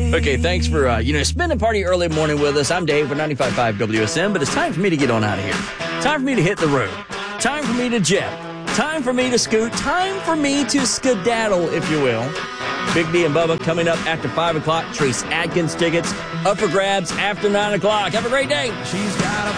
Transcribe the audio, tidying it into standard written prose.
Okay, thanks for, spending party early morning with us. I'm Dave with 95.5 WSM, but it's time for me to get on out of here. Time for me to hit the road. Time for me to jet. Time for me to scoot. Time for me to skedaddle, if you will. Big D and Bubba coming up after 5 o'clock. Trace Adkins tickets up for grabs after 9 o'clock. Have a great day. She's got a